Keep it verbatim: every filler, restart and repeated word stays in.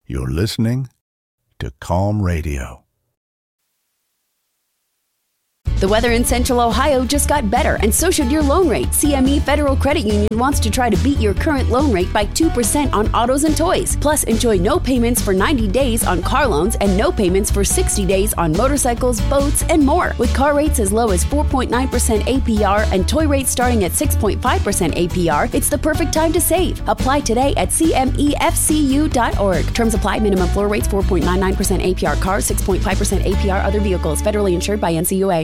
You're listening to Calm Radio. The weather in Central Ohio just got better, and so should your loan rate. C M E Federal Credit Union wants to try to beat your current loan rate by two percent on autos and toys. Plus, enjoy no payments for ninety days on car loans and no payments for sixty days on motorcycles, boats, and more. With car rates as low as four point nine percent A P R and toy rates starting at six point five percent A P R, it's the perfect time to save. Apply today at C M E F C U dot org. Terms apply. Minimum floor rates four point nine nine percent A P R cars, six point five percent A P R other vehicles. Federally insured by N C U A.